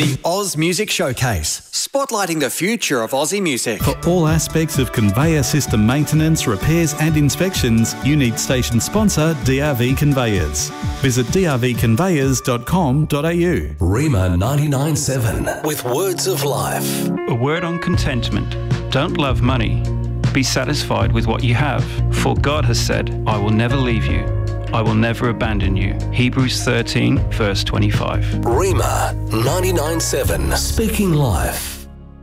The Oz Music Showcase, spotlighting the future of Aussie music. For all aspects of conveyor system maintenance, repairs and inspections, you need station sponsor DRV Conveyors. Visit drvconveyors.com.au. Rima 99.7 with words of life. A word on contentment. Don't love money. Be satisfied with what you have. For God has said, I will never leave you. I will never abandon you. Hebrews 13, verse 25. Rima 99.7 speaking life.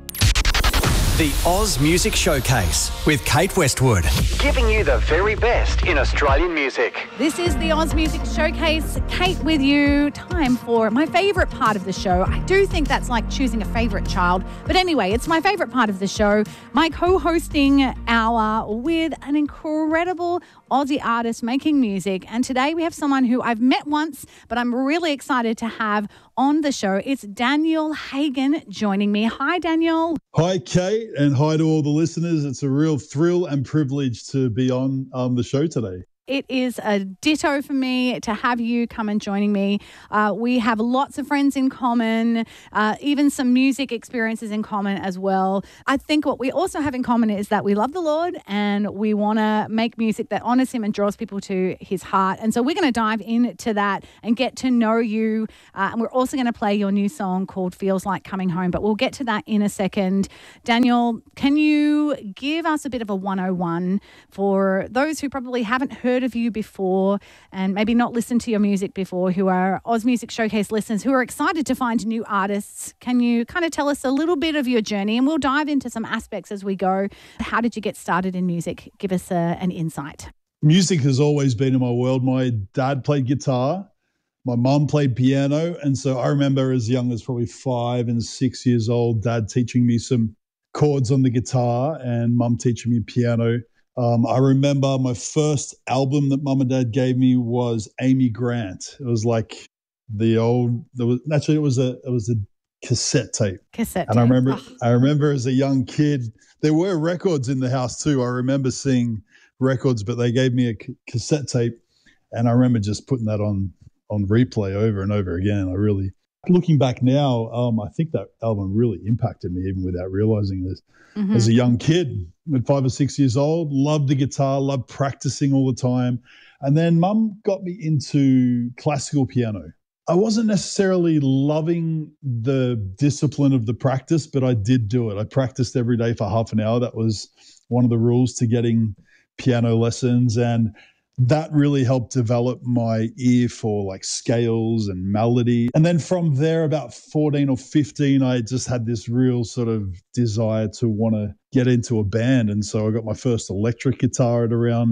The Oz Music Showcase with Kate Westwood, giving you the very best in Australian music. This is the Oz Music Showcase. Kate with you. Time for my favourite part of the show. I do think that's like choosing a favourite child. But anyway, it's my favourite part of the show. My co-hosting hour with an incredible Aussie artist making music. And today we have someone who I've met once, but I'm really excited to have on the show. It's Daniel Hagen joining me. Hi, Daniel. Hi, Kate, and hi to all the listeners. It's a real thrill and privilege to be on the show today. It is a ditto for me to have you come and joining me. We have lots of friends in common, even some music experiences in common as well. I think what we also have in common is that we love the Lord and we want to make music that honors him and draws people to his heart. And so we're going to dive into that and get to know you. And we're also going to play your new song called Feels Like Coming Home, but we'll get to that in a second. Daniel, can you give us a bit of a 101 for those who probably haven't heard of you before and maybe not listened to your music before, who are Oz Music Showcase listeners who are excited to find new artists? Can you kind of tell us a little bit of your journey, and we'll dive into some aspects as we go. How did you get started in music? Give us an insight. Music has always been in my world. My dad played guitar. My mum played piano. And so I remember as young as probably 5 and 6 years old, Dad teaching me some chords on the guitar and mum teaching me piano. I remember my first album that Mum and Dad gave me was Amy Grant. It was like it was a cassette tape. And I remember as a young kid, there were records in the house too. I remember seeing records, but they gave me a cassette tape, and I remember just putting that on replay over and over again. Looking back now, I think that album really impacted me even without realizing this. Mm-hmm. As a young kid, at 5 or 6 years old, loved the guitar, loved practicing all the time. And then Mum got me into classical piano. I wasn't necessarily loving the discipline of the practice, but I did do it. I practiced every day for half an hour. That was one of the rules to getting piano lessons, and that really helped develop my ear for like scales and melody. And then from there, about 14 or 15, I just had this real sort of desire to want to get into a band. And so I got my first electric guitar at around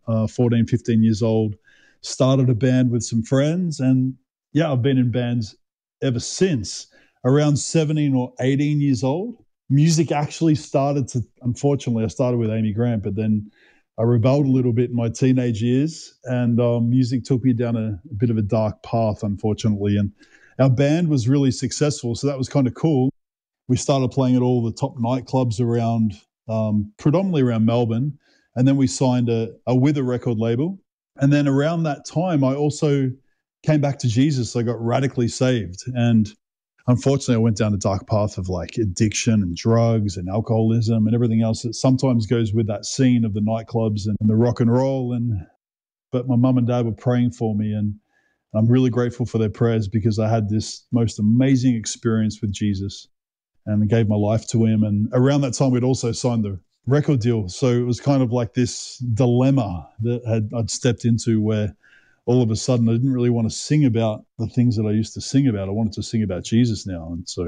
14, 15 years old, started a band with some friends. And yeah, I've been in bands ever since. Around 17 or 18 years old, music actually unfortunately, I started with Amy Grant, but then I rebelled a little bit in my teenage years, and music took me down a bit of a dark path, unfortunately. And our band was really successful, so that was kind of cool. We started playing at all the top nightclubs around, predominantly around Melbourne, and then we signed with a record label. And then around that time, I also came back to Jesus. I got radically saved, and unfortunately, I went down a dark path of like addiction and drugs and alcoholism and everything else that sometimes goes with that scene of the nightclubs and the rock and roll. But my mum and dad were praying for me, and I'm really grateful for their prayers because I had this most amazing experience with Jesus and gave my life to him. And around that time, we'd also signed the record deal. So it was kind of like this dilemma that I'd stepped into where all of a sudden I didn't really want to sing about the things that I used to sing about. I wanted to sing about Jesus now. And so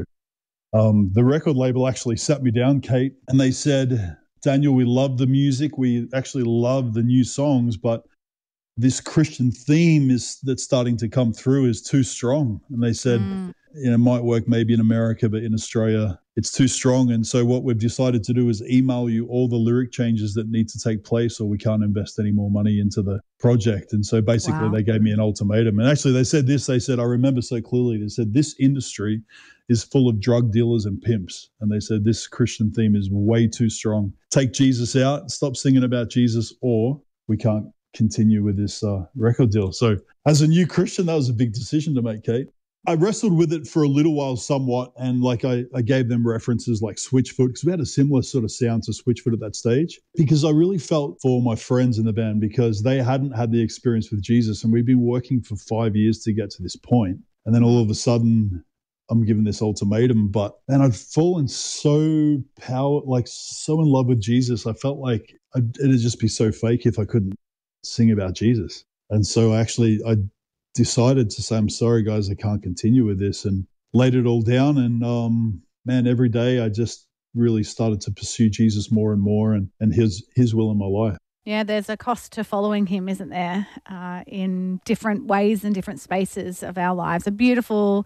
the record label actually sat me down, Kate, and they said, Daniel, we love the music. We actually love the new songs, but this Christian theme that's starting to come through is too strong. And they said, it might work maybe in America, but in Australia, it's too strong. And so what we've decided to do is email you all the lyric changes that need to take place, or we can't invest any more money into the project. And so basically They gave me an ultimatum. And actually they said, I remember so clearly, they said, this industry is full of drug dealers and pimps. And they said, this Christian theme is way too strong. Take Jesus out, stop singing about Jesus, or we can't continue with this record deal. So as a new Christian, that was a big decision to make, Kate. I wrestled with it for a little while somewhat, and like I gave them references like Switchfoot, because we had a similar sort of sound to Switchfoot at that stage, because I really felt for my friends in the band because they hadn't had the experience with Jesus, and we've been working for 5 years to get to this point. And then all of a sudden I'm given this ultimatum, but man, I'd fallen so in love with Jesus. I felt like it'd just be so fake if I couldn't sing about Jesus. And so I decided to say, I'm sorry, guys, I can't continue with this, and laid it all down. And man, every day I just really started to pursue Jesus more and more, and his will in my life. Yeah, there's a cost to following him, isn't there, in different ways and different spaces of our lives. A beautiful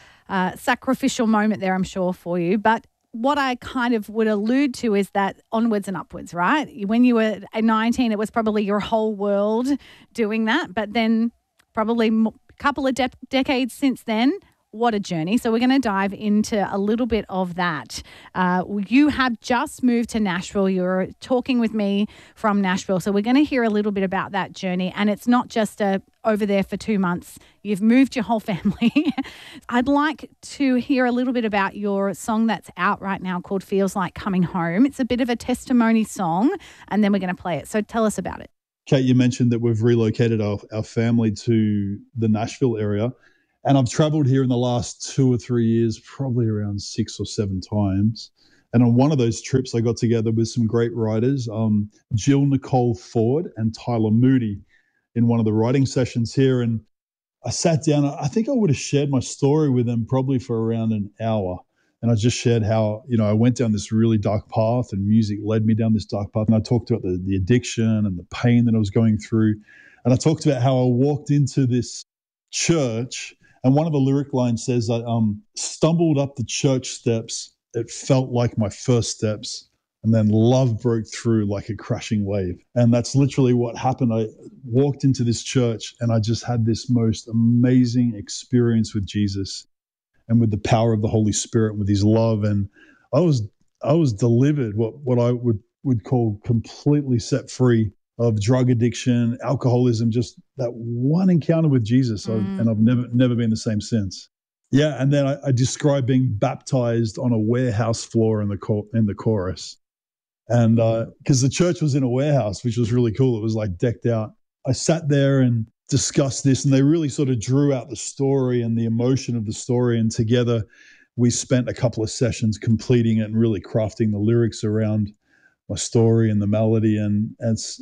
sacrificial moment there, I'm sure, for you. But what I kind of would allude to is that onwards and upwards, right? When you were 19, it was probably your whole world doing that. But then probably a couple of decades since then, what a journey. So we're going to dive into a little bit of that. You have just moved to Nashville. You're talking with me from Nashville. So we're going to hear a little bit about that journey. And it's not just over there for 2 months. You've moved your whole family. I'd like to hear a little bit about your song that's out right now called Feels Like Coming Home. It's a bit of a testimony song, and then we're going to play it. So tell us about it. Kate, you mentioned that we've relocated our family to the Nashville area. And I've traveled here in the last 2 or 3 years, probably around 6 or 7 times. And on one of those trips, I got together with some great writers, Jill Nicole Ford and Tyler Moody, in one of the writing sessions here. And I sat down. I think I would have shared my story with them probably for around an hour. And I just shared how, I went down this really dark path, and music led me down this dark path. And I talked about the addiction and the pain that I was going through. And I talked about how I walked into this church, and one of the lyric lines says, I stumbled up the church steps. It felt like my first steps. And then love broke through like a crashing wave. And that's literally what happened. I walked into this church, and I just had this most amazing experience with Jesus and with the power of the Holy Spirit, with his love. And I was delivered, what I would call completely set free of drug addiction, alcoholism, just that one encounter with Jesus. And I've never been the same since. Yeah, and then I describe being baptized on a warehouse floor in the chorus. And because the church was in a warehouse, which was really cool. It was like decked out. I sat there and discussed this, and they really sort of drew out the story and the emotion of the story. And together we spent a couple of sessions completing it and really crafting the lyrics around my story and the melody. And it's,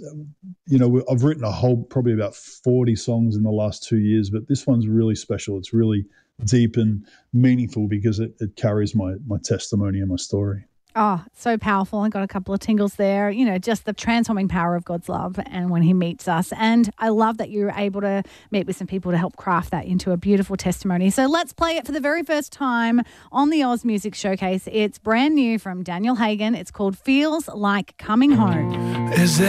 I've written probably about 40 songs in the last 2 years, but this one's really special. It's really deep and meaningful because it carries my testimony and my story. Oh, so powerful. I got a couple of tingles there, just the transforming power of God's love and when he meets us. And I love that you were able to meet with some people to help craft that into a beautiful testimony. So let's play it for the very first time on the Oz Music Showcase. It's brand new from Daniel Hagen. It's called Feels Like Coming Home. Is there